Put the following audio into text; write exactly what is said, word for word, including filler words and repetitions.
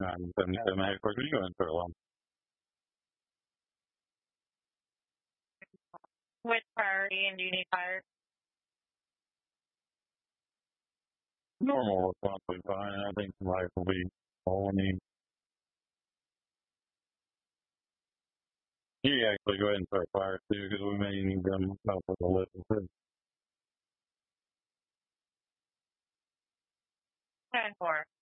Um, seven, seven, eight, of course, we go in for a long. Which priority, and do you need fire? Normal response will be fine. I think life will be all we need. You actually go ahead and start fire too, because we may need them help with the lift too. ten four.